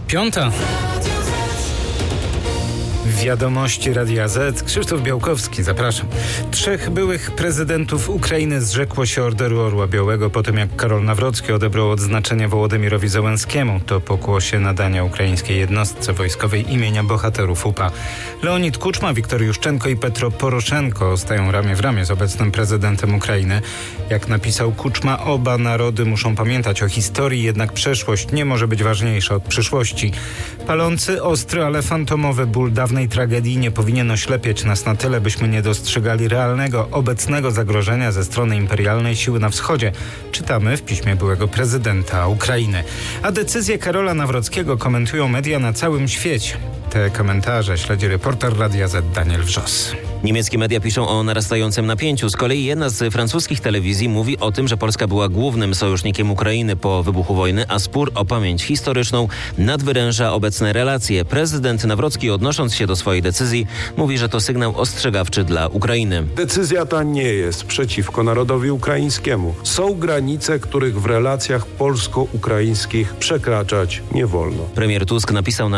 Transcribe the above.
5. Wiadomości Radia Z. Krzysztof Białkowski, zapraszam. 3 byłych prezydentów Ukrainy zrzekło się Orderu Orła Białego po tym, jak Karol Nawrocki odebrał odznaczenie Wołodymyrowi Zełenskiemu. To pokłosie nadania ukraińskiej jednostce wojskowej imienia bohaterów UPA. Leonid Kuczma, Wiktor Juszczenko i Petro Poroszenko stają ramię w ramię z obecnym prezydentem Ukrainy. Jak napisał Kuczma, oba narody muszą pamiętać o historii, jednak przeszłość nie może być ważniejsza od przyszłości. Palący, ostry, ale fantomowy ból dawnej tragedii nie powinien oślepiać nas na tyle, byśmy nie dostrzegali realnego, obecnego zagrożenia ze strony imperialnej siły na wschodzie. Czytamy w piśmie byłego prezydenta Ukrainy. A decyzję Karola Nawrockiego komentują media na całym świecie. Te komentarze śledzi reporter Radia Z Daniel Wrzos. Niemieckie media piszą o narastającym napięciu. Z kolei jedna z francuskich telewizji mówi o tym, że Polska była głównym sojusznikiem Ukrainy po wybuchu wojny, a spór o pamięć historyczną nadwyręża obecne relacje. Prezydent Nawrocki, odnosząc się do swojej decyzji, mówi, że to sygnał ostrzegawczy dla Ukrainy. Decyzja ta nie jest przeciwko narodowi ukraińskiemu. Są granice, których w relacjach polsko-ukraińskich przekraczać nie wolno. Premier Tusk napisał na